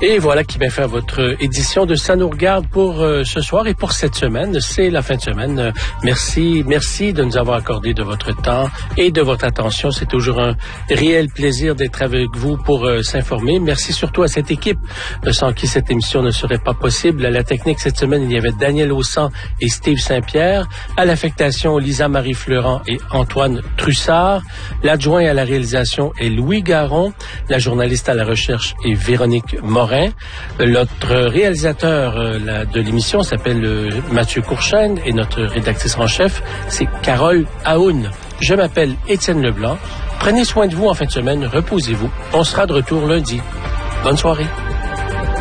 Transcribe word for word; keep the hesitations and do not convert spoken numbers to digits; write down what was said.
Et voilà qui va faire votre édition de Ça nous regarde pour euh, ce soir et pour cette semaine. C'est la fin de semaine. Euh, merci, merci de nous avoir accordé de votre temps et de votre attention. C'est toujours un réel plaisir d'être avec vous pour euh, s'informer. Merci surtout à cette équipe euh, sans qui cette émission ne serait pas possible. À la technique cette semaine, il y avait Daniel Aussan et Steve Saint-Pierre. À l'affectation, Lisa-Marie Fleurant et Antoine Trussard. L'adjoint à la réalisation est Louis Garon. La journaliste à la recherche est Véronique Morin. Notre réalisateur euh, de l'émission s'appelle euh, Mathieu Courchaine et notre rédactrice en chef, c'est Carole Aoun. Je m'appelle Étienne Leblanc. Prenez soin de vous en fin de semaine, reposez-vous. On sera de retour lundi. Bonne soirée.